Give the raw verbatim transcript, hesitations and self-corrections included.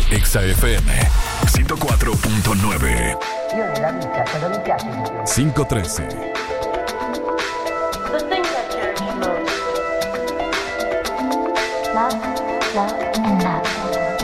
Exa F M ciento cuatro punto nueve. Io nella vita cosa mi piace di più? cinco trece. The things I cherish most. Love, love, and love.